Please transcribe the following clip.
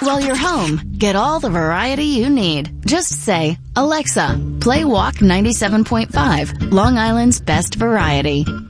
While you're home, get all the variety you need. Just say, Alexa, play Walk 97.5, Long Island's best variety.